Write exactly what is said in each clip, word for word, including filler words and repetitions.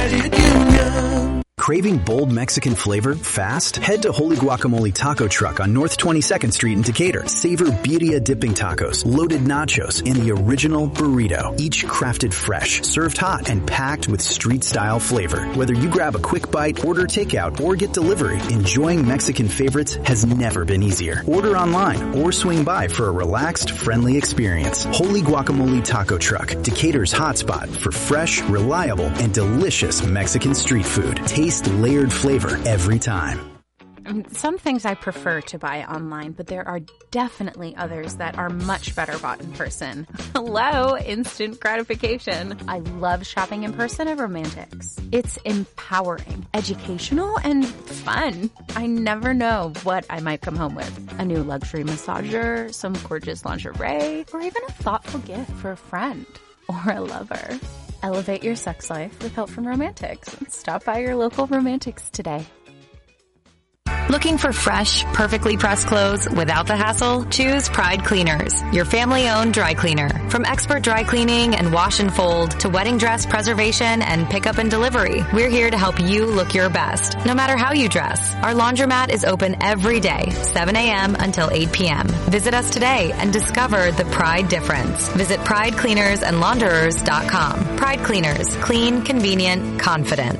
Credit Union. Craving bold Mexican flavor fast? Head to Holy Guacamole Taco Truck on North twenty-second Street in Decatur. Savor birria dipping tacos, loaded nachos, and the original burrito. Each crafted fresh, served hot, and packed with street-style flavor. Whether you grab a quick bite, order takeout, or get delivery, enjoying Mexican favorites has never been easier. Order online or swing by for a relaxed, friendly experience. Holy Guacamole Taco Truck, Decatur's hotspot for fresh, reliable, and delicious Mexican street food. Taste layered flavor every time. Some things I prefer to buy online, but there are definitely others that are much better bought in person. Hello, instant gratification. I love shopping in person at Romantics. It's empowering, educational, and fun. I never know what I might come home with. A new luxury massager, some gorgeous lingerie, or even a thoughtful gift for a friend or a lover. Elevate your sex life with help from Romantics. Stop by your local Romantics today. Looking for fresh, perfectly pressed clothes without the hassle? Choose Pride Cleaners, your family-owned dry cleaner. From expert dry cleaning and wash and fold to wedding dress preservation and pickup and delivery, we're here to help you look your best, no matter how you dress. Our laundromat is open every day, seven a.m. until eight p.m. Visit us today and discover the Pride difference. Visit pride cleaners and launderers dot com. Pride Cleaners, clean, convenient, confident.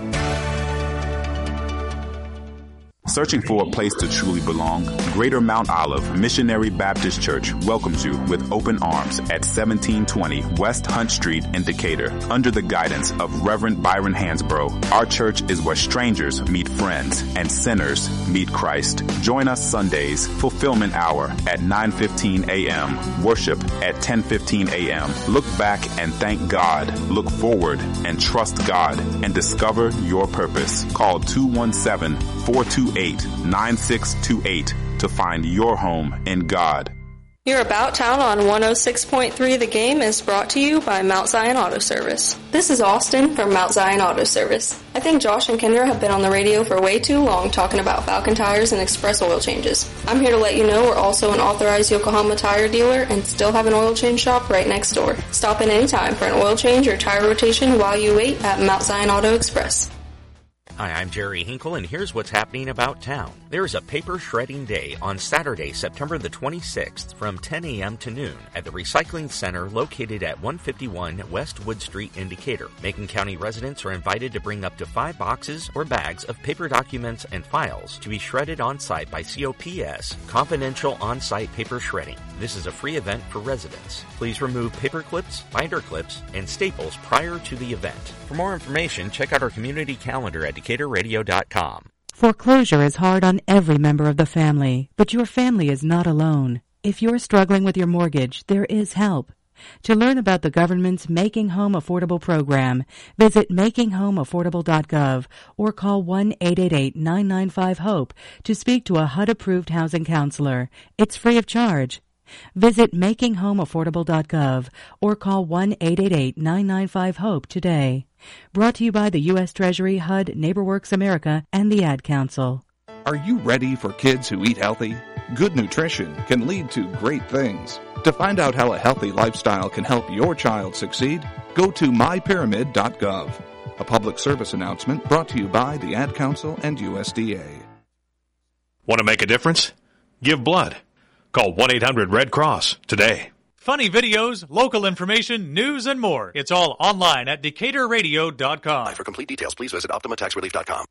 Searching for a place to truly belong? Greater Mount Olive Missionary Baptist Church welcomes you with open arms at seventeen twenty West Hunt Street in Decatur. Under the guidance of Reverend Byron Hansbrough, our church is where strangers meet friends and sinners meet Christ. Join us Sundays, Fulfillment Hour at nine fifteen a.m., worship at ten fifteen a.m. Look back and thank God. Look forward and trust God and discover your purpose. Call two one seven, four two eight, nine six two eight to find your home in God. Your About Town on one oh six point three The Game is brought to you by Mount Zion Auto Service. This is Austin from Mount Zion Auto Service. I think Josh and Kendra have been on the radio for way too long talking about Falcon tires and express oil changes. I'm here to let you know we're also an authorized Yokohama tire dealer and still have an oil change shop right next door. Stop in anytime for an oil change or tire rotation while you wait at Mount Zion Auto Express. Hi, I'm Jerry Hinkle, and here's what's happening about town. There is a paper shredding day on Saturday, September the twenty-sixth from ten a.m. to noon at the Recycling Center located at one fifty-one West Wood Street in Decatur. Macon County residents are invited to bring up to five boxes or bags of paper documents and files to be shredded on site by C O P S, Confidential On-Site Paper Shredding. This is a free event for residents. Please remove paper clips, binder clips, and staples prior to the event. For more information, check out our community calendar at decatur radio dot com. Foreclosure is hard on every member of the family, but your family is not alone. If you're struggling with your mortgage, there is help. To learn about the government's Making Home Affordable program, visit making home affordable dot gov or call one eight eight eight, nine nine five, HOPE to speak to a H U D-approved housing counselor. It's free of charge. Visit making home affordable dot gov or call one eight eight eight, nine nine five, HOPE today. Brought to you by the U S Treasury, H U D, NeighborWorks America, and the Ad Council. Are you ready for kids who eat healthy? Good nutrition can lead to great things. To find out how a healthy lifestyle can help your child succeed, go to my pyramid dot gov. A public service announcement brought to you by the Ad Council and U S D A. Want to make a difference? Give blood. Call one eight hundred red cross today. Funny videos, local information, news, and more. It's all online at decatur radio dot com. For complete details, please visit optima tax relief dot com.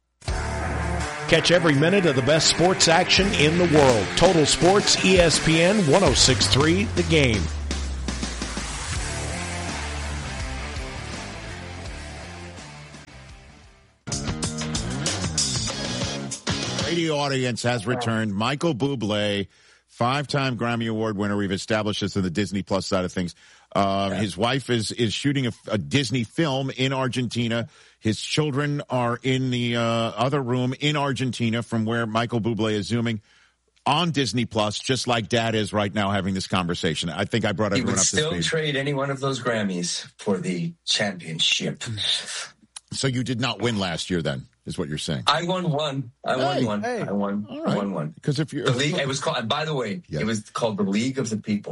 Catch every minute of the best sports action in the world. Total Sports, E S P N one oh six point three, The Game. Radio audience has returned. Michael Bublé, five-time Grammy Award winner. We've established this in the Disney Plus side of things. Uh, yeah. His wife is, is shooting a, a Disney film in Argentina. His children are in the uh, other room in Argentina from where Michael Bublé is zooming on Disney Plus, just like Dad is right now having this conversation. I think I brought everyone up to speed. He would still trade any one of those Grammys for the championship. So you did not win last year then, is what you're saying? I won one. I won hey, one. Hey. I won. All right. I won one. Because if you're the league, it was called. By the way, yes. It was called the League of the People.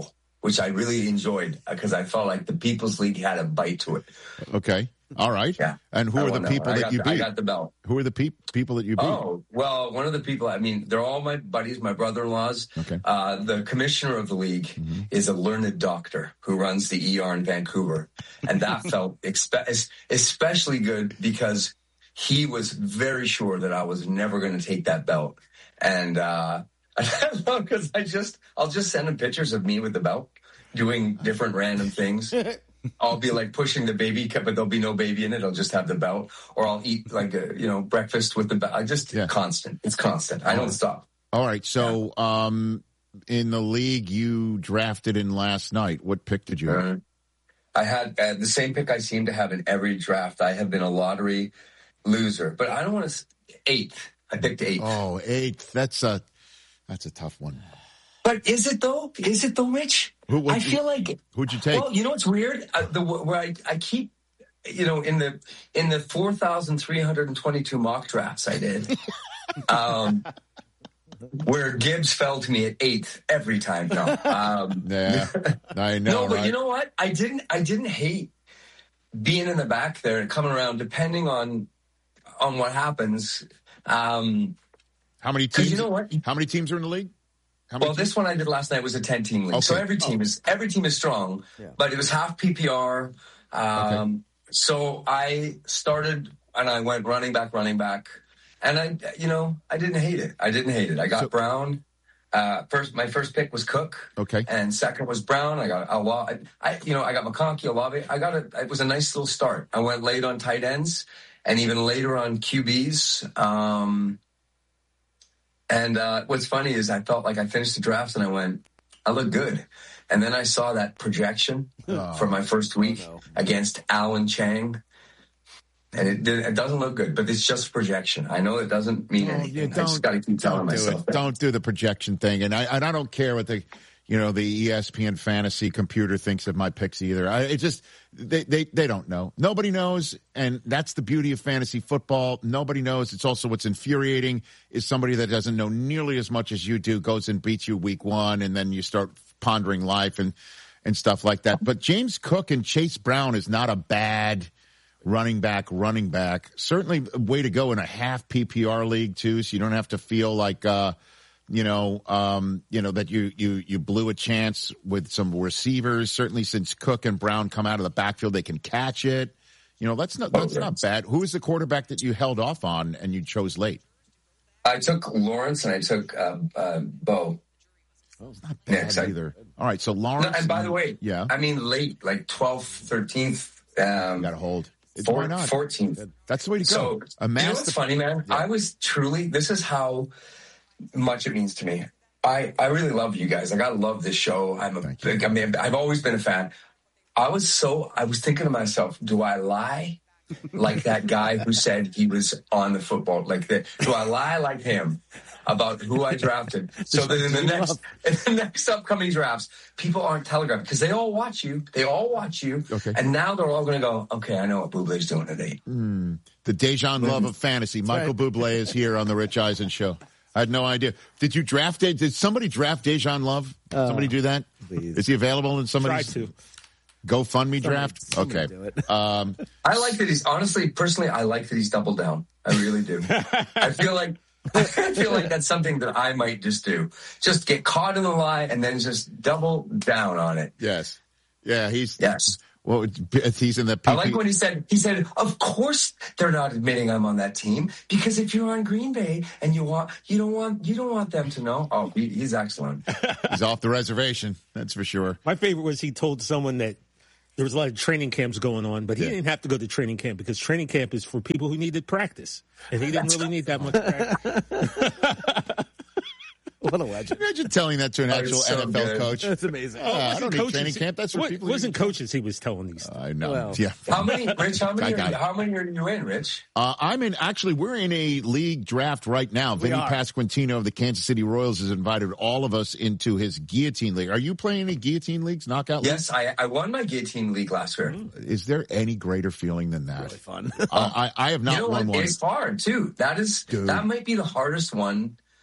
which I really enjoyed because I felt like the People's League had a bite to it. Okay. All right. Yeah. And who I are the won people that, that, that you the, beat? I got the belt. Who are the pe- people that you beat? Oh, well, one of the people, I mean, they're all my buddies, my brother-in-laws. Okay. Uh, the commissioner of the league mm-hmm. is a learned doctor who runs the E R in Vancouver. And that felt expe- especially good because he was very sure that I was never going to take that belt. And uh, because I just, I'll just send him pictures of me with the belt doing different random things. I'll be like pushing the baby cup, but there'll be no baby in it. I'll just have the belt, or I'll eat like a, you know, breakfast with the belt. I just yeah. constant. It's constant. I don't stop. All right. So, yeah. um, in the league you drafted in last night, what pick did you have? Uh, I had uh, the same pick I seem to have in every draft. I have been a lottery loser, but I don't want to eighth. I picked eighth. Oh, eighth. That's a, that's a tough one. But is it though? Is it though, Rich? Who, I feel like who'd you take? Well, you know what's weird? Uh, the where I, I keep, you know, in the in the four thousand three hundred and twenty two mock drafts I did, um, where Gibbs fell to me at eighth every time. No, um, yeah, I know. No, but right? you know what? I didn't. I didn't hate being in the back there and coming around, depending on on what happens. Um, how many teams? You know what? How many teams are in the league? Well, teams? This one I did last night was a ten-team league, okay. So every team oh. is every team is strong, yeah. But it was half P P R. Um, okay. So I started and I went running back, running back, and I, you know, I didn't hate it. I didn't hate it. I got so, Brown. Uh, first, my first pick was Cook. Okay, and second was Brown. I got Olave. I, you know, I got McConkey, Olave. I got it. It was a nice little start. I went late on tight ends, and even later on Q Bs. Um, And uh, what's funny is I felt like I finished the draft and I went, I look good. And then I saw that projection oh, for my first week oh no. against Alan Chang. And it, it doesn't look good, but it's just projection. I know it doesn't mean oh, anything. I just got to keep telling myself. Do don't do the projection thing. And I, and I don't care what the, you know, the E S P N fantasy computer thinks of my picks either. I, it just, they, they, they don't know. Nobody knows. And that's the beauty of fantasy football. Nobody knows. It's also what's infuriating is somebody that doesn't know nearly as much as you do goes and beats you week one. And then you start pondering life and, and stuff like that. But James Cook and Chase Brown is not a bad running back, running back. Certainly a way to go in a half P P R league too. So you don't have to feel like, uh, you know, um, you know, that you, you, you blew a chance with some receivers. Certainly since Cook and Brown come out of the backfield, they can catch it. You know, that's not, that's not bad. Who is the quarterback that you held off on and you chose late? I took Lawrence and I took, uh, uh, Bo. Oh, it's not bad Next, either. I, All right. So Lawrence. No, and by the way, yeah, I mean, late, like twelfth, thirteenth, um, got to hold. It's four, not? fourteenth. That's the way to go. So, you know what's the, funny, man? Yeah. I was truly, this is how much it means to me. I, I really love you guys. Like, I love this show. I'm a big, I mean, I've always been a fan. I was so, I was thinking to myself, do I lie like that guy who said he was on the football? Like, that? Do I lie like him about who I drafted? So that in the next, in the next upcoming drafts, people aren't telegraphing because they all watch you. They all watch you. Okay. And now they're all going to go, okay, I know what Bublé's doing today. Mm. The Dejan Love of fantasy. Michael right. Bublé is here on the Rich Eisen Show. I had no idea. Did you draft it? Did somebody draft Dejan Love? Uh, somebody do that? Please. Is he available in somebody's Try to. GoFundMe draft? Somebody, okay. somebody do it. Um, I like that he's, honestly, personally, I like that he's doubled down. I really do. I feel like, I feel like that's something that I might just do. Just get caught in the lie and then just double down on it. Yes. Yeah, he's... Yes. Well, he's in the P P. I like what he said. He said, of course they're not admitting I'm on that team because if you're on Green Bay and you want, you don't want, you don't want them to know. Oh, he, he's excellent. He's off the reservation. That's for sure. My favorite was he told someone that there was a lot of training camps going on, but he Yeah. didn't have to go to training camp because training camp is for people who needed practice. And he didn't really need that much practice. What a legend. Imagine telling that to an actual so N F L good. coach. That's amazing. Uh, I don't need training camp. That's what it people wasn't coaches he was telling these. I know. Well, yeah. How many, Rich? How many? I Are, got how many are you in, Rich? Uh, I'm in. Actually, we're in a league draft right now. We Vinny are. Pasquantino of the Kansas City Royals has invited all of us into his guillotine league. Are you playing any guillotine leagues, knockout Yes, I, I won my guillotine league last year. leagues? Is there any greater feeling than that? really fun. uh, I, I have not You know won what? one. It's hard too. That is Dude. that might be the hardest one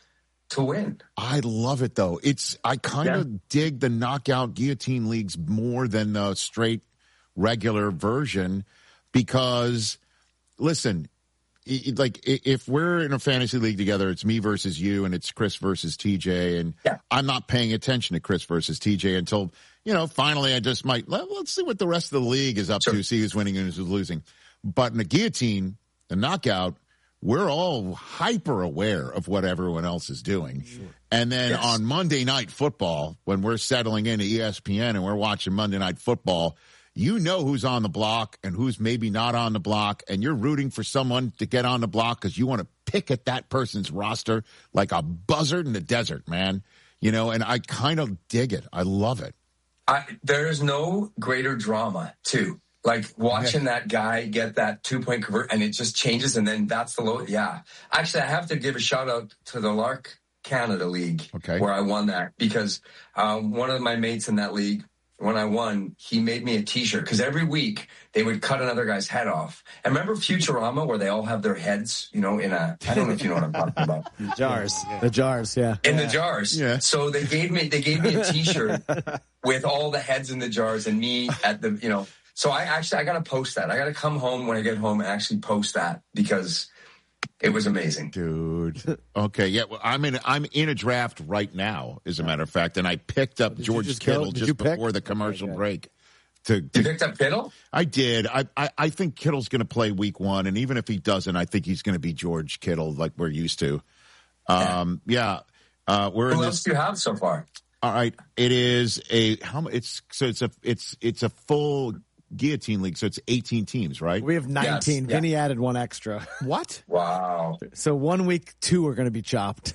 to win. I love it, though. It's I kind of Yeah. dig the knockout guillotine leagues more than the straight regular version because, listen, i- i- like i- if we're in a fantasy league together, it's me versus you and it's Chris versus T J, and Yeah. I'm not paying attention to Chris versus T J until, you know, finally I just might, let, let's see what the rest of the league is up Sure. to, see who's winning and who's losing. But in a guillotine, a knockout, we're all hyper aware of what everyone else is doing. Sure. And then Yes. on Monday Night Football, when we're settling into E S P N and we're watching Monday Night Football, you know who's on the block and who's maybe not on the block, and you're rooting for someone to get on the block because you want to pick at that person's roster like a buzzard in the desert, man. You know, and I kind of dig it. I love it. I, there is no greater drama, too. Like watching that guy get that two-point convert, and it just changes, and then that's the low. Yeah. Actually, I have to give a shout-out to the Lark Canada League, okay, where I won that, because um, one of my mates in that league, when I won, he made me a T-shirt, because every week they would cut another guy's head off. And remember Futurama, where they all have their heads, you know, in a, I don't know if you know what I'm talking about. The jars. Yeah. The jars, yeah. In yeah. the jars. Yeah. So they gave me, they gave me a T-shirt with all the heads in the jars and me at the, you know. So I actually, I got to post that. I got to come home when I get home and actually post that, because it was amazing. Dude. Okay. Yeah. Well, I'm in, I'm in a draft right now, as a matter of fact. And I picked up Did George just Kittle go? Did just you pick? before the commercial Okay, break. To, to, You picked up Kittle? I did. I, I, I think Kittle's going to play week one. And even if he doesn't, I think he's going to be George Kittle like we're used to. Um, yeah. Uh, we're Who in else this, do you have so far? all right. It is a, how much? It's, so it's a, it's, it's a full guillotine league. So it's eighteen teams, right? We have nineteen. Yes, yeah. Vinny added one extra. What? Wow. So one week, two are going to be chopped.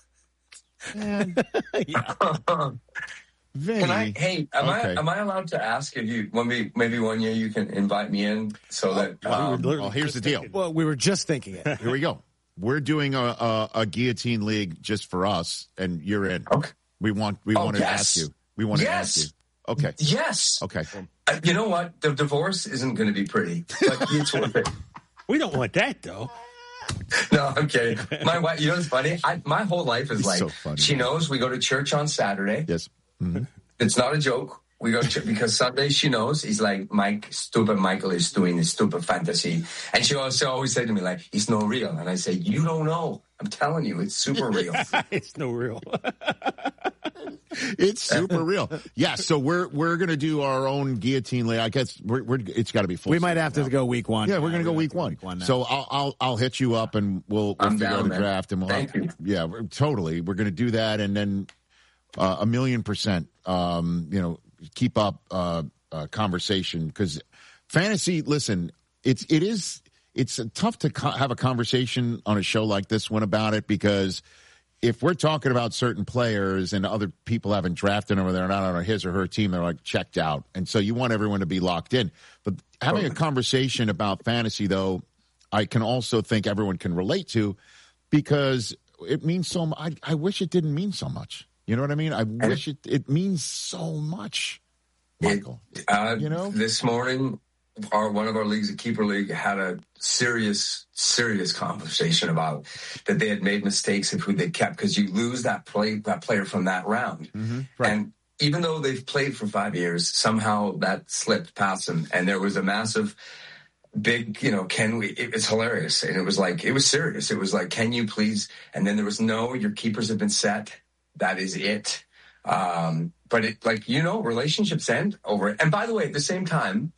Man. yeah. Vinny. Can I? Hey, am Okay. I am I allowed to ask if you? When we maybe one year you can invite me in so that. Um, Well, here's the deal. Well, we were just thinking it. Here we go. We're doing a, a, a guillotine league just for us, and you're in. Okay. We want we Oh, want to yes. ask you. We want to Yes. ask you. Okay. Yes. Okay. Uh, you know what? The divorce isn't going to be pretty, but it's worth it. We don't want that, though. No, I'm kidding. My wife, you know what's funny? I, my whole life is It's like, so funny. she knows we go to church on Saturday. Yes. Mm-hmm. It's not a joke. We go to church because Sunday she knows he's like, Mike, stupid Michael is doing this stupid fantasy. And she also always said to me, like, it's no real. And I say, you don't know. I'm telling you, it's super real. It's no real. It's super real. Yeah. So we're we're gonna do our own guillotine league. I guess we're, we're it's got to be full. We might have to now. go week one. Yeah, we're gonna go we week have to one. week one now. So I'll I'll I'll hit you up and we'll, we'll I'm figure down, out the man. draft and we'll Thank have, you. yeah, we're, totally. We're gonna do that and then uh, a million percent. Um, you know, keep up uh, uh conversation because fantasy. Listen, it's it is it's tough to co- have a conversation on a show like this one about it because if we're talking about certain players and other people haven't drafted them or they're not on his or her team, they're like checked out. And so you want everyone to be locked in. But having a conversation about fantasy, though, I can also think everyone can relate to because it means so much. I, I wish it didn't mean so much. You know what I mean? I wish it, it means so much, Michael. It, uh, you know? This morning, our one of our leagues, the Keeper League, had a serious, serious conversation about that they had made mistakes of who they kept because you lose that play that player from that round. Mm-hmm. Right. And even though they've played for five years, somehow that slipped past them. And there was a massive, big, you know, can we? It, it's hilarious. And it was like, it was serious. It was like, can you please? And then there was no, your keepers have been set. That is it. Um, but it, like, you know, relationships end over it. And by the way, at the same time,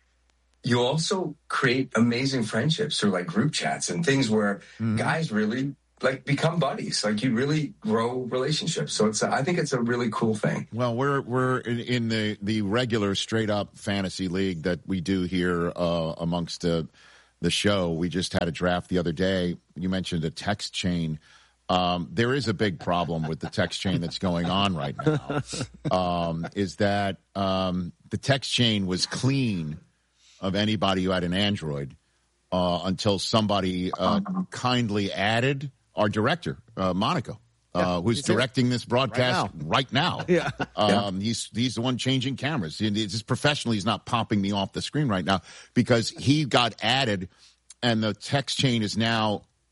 you also create amazing friendships through like group chats and things where mm-hmm. guys really like become buddies. Like you really grow relationships. So it's, a, I think it's a really cool thing. Well, we're we're in, in the the regular straight up fantasy league that we do here uh, amongst the the show. We just had a draft the other day. You mentioned a text chain. Um, there is a big problem with the text chain that's going on right now. Um, is that um, the text chain was clean of anybody who had an Android uh, until somebody uh, kindly added our director, uh, Monaco, uh, yeah, who's directing this broadcast right now. Right now. Yeah. Um, he's he's the one changing cameras. It's just professionally, he's not popping me off the screen right now because he got added, and the text chain is now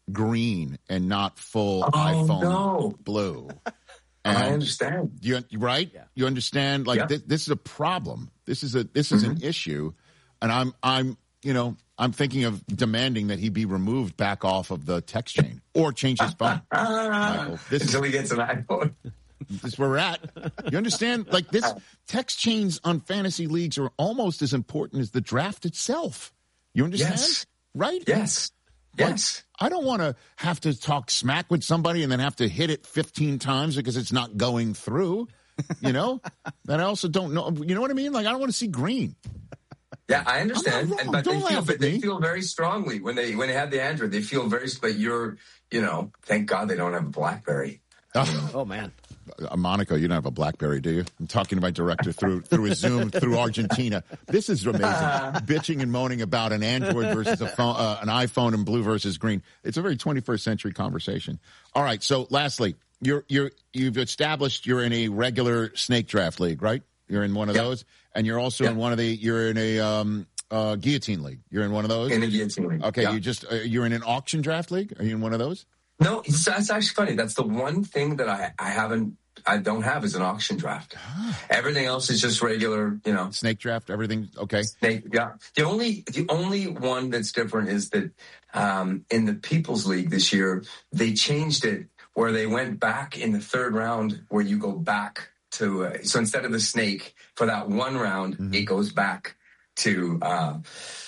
green and not full Oh, iPhone no. blue. I And understand. You right? Yeah. You understand? Like Yeah. this, this is a problem. This is a this is Mm-hmm. an issue, and I'm I'm you know I'm thinking of demanding that he be removed back off of the text chain or change his phone. Michael, this Until is he gets an iPhone. this is where we're at. You understand? Like this, text chains on fantasy leagues are almost as important as the draft itself. You understand? Yes. Right? Yes. Like, Yes. I don't want to have to talk smack with somebody and then have to hit it fifteen times because it's not going through, you know? And I also don't know, you know what I mean? Like, I don't want to see green. Yeah, I understand. wrong. And, but Don't they feel, laugh but at they me. feel very strongly when they when they have the Android. They feel very. But you're, you know, thank God they don't have a BlackBerry. Oh, man. Uh, Monica, you don't have a BlackBerry, do you? I'm talking to my director through through his Zoom through Argentina. This is amazing. Bitching and moaning about an Android versus a phone, uh, an iPhone, and blue versus green. It's a very twenty-first century conversation. All right. So, lastly, you're you're you've established you're in a regular snake draft league, right? You're in one of Yep. those, and you're also Yep. in one of the. You're in a um, uh, guillotine league. You're in one of those. In a guillotine league. Okay. Yeah. You just uh, you're in an auction draft league. Are you in one of those? No, it's, that's actually funny. That's the one thing that I I haven't. I don't have is an auction draft. Everything else is just regular, you know. Snake draft, everything okay. Snake, yeah. The only the only one that's different is that um, in the People's League this year they changed it where they went back in the third round where you go back to uh, so instead of the snake for that one round Mm-hmm. it goes back to uh,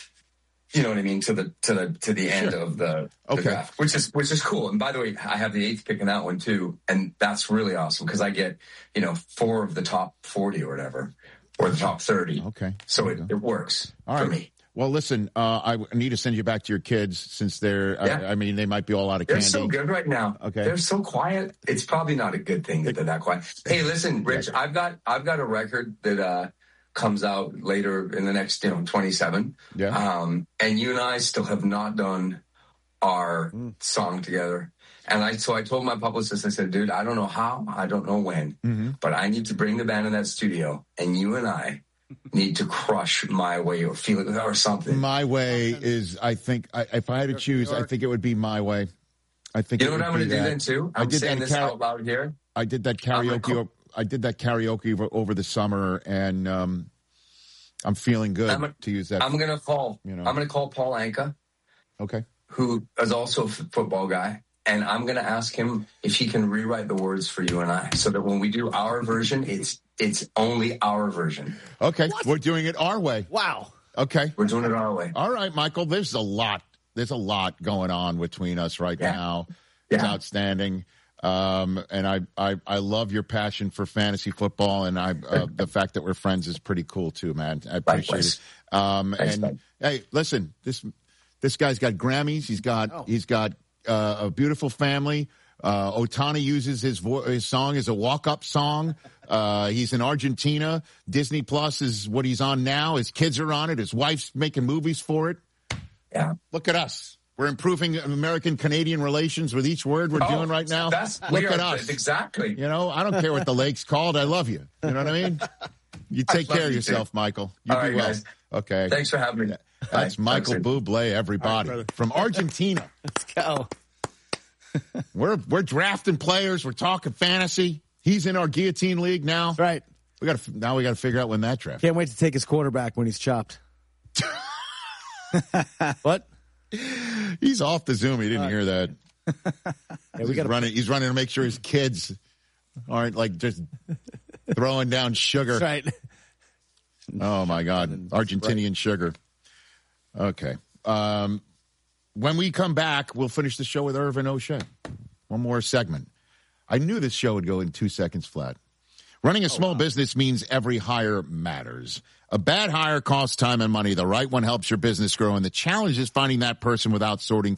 you know what I mean to the to the to the end Sure. of the, the Okay. draft, which is which is cool. And by the way, I have the eighth pick in that one too, and that's really awesome because I get you know four of the top forty or whatever, or the top thirty. Okay. So it, it works All for right. me. Well, listen, uh, I need to send you back to your kids since they're, Yeah. I, I mean, they might be all out of They're candy. so good right now. Okay. They're so quiet. It's probably not a good thing that they're that quiet. Hey, listen, Rich, I've got I've got a record that uh, comes out later in the next, you know, twenty-seven. Yeah. Um, and you and I still have not done our Mm. song together. And I so I told my publicist, I said, dude, I don't know how, I don't know when, Mm-hmm. but I need to bring the band in that studio, and you and I need to crush My Way or Feel It or something. My Way is, I think, I, if I had to choose, I think it would be My Way. I think You it know what would I'm going be to do that. then too? I I'm did saying that this kara- out loud here. I did that I'm gonna karaoke. call- o- I did that karaoke over, over the summer, and um, I'm feeling good I'm a- to use that. I'm going to call. You know. I'm going to call Paul Anka, okay. who is also a f- football guy, and I'm going to ask him if he can rewrite the words for you and I, so that when we do our version, it's it's only our version. Okay. We're doing it our way. Wow. Okay. We're doing it our way. All right, Michael. There's a lot. There's a lot going on between us right Yeah. now. It's Yeah. outstanding. Um, and I, I, I love your passion for fantasy football, and I, uh, the fact that we're friends is pretty cool too, man. I appreciate Likewise. it. Um, Thanks, and bud. hey, listen, this, this guy's got Grammys. He's got, Oh. he's got uh, a beautiful family. Uh, Otani uses his vo- his song as a walk-up song. Uh, he's in Argentina. Disney Plus is what he's on now. His kids are on it. His wife's making movies for it. Yeah. Look at us. We're improving American-Canadian relations with each word we're Oh, doing right now. That's Look we at are- us. Exactly. You know, I don't care what the lake's called. I love you. You know what I mean? You take I love care of you, yourself, too. Michael. You All do right, well. guys. Okay. Thanks for having me. That's Bye. Michael Talk soon. Bublé, everybody, from Argentina. Let's go. We're we're drafting players. We're talking fantasy. He's in our guillotine league now. Right. We got to now. We got to figure out when that draft. Can't wait to take his quarterback when he's chopped. What? He's off the Zoom. He didn't hear that. Yeah, we he's got running. He's running to make sure his kids aren't like just throwing down sugar. That's right. Oh my God, Argentinian sugar. Okay. Um, when we come back, we'll finish the show with Irvin O'Shea. One more segment. I knew this show would go in two seconds flat. Running a small business means every hire matters. A bad hire costs time and money. The right one helps your business grow, and the challenge is finding that person without sorting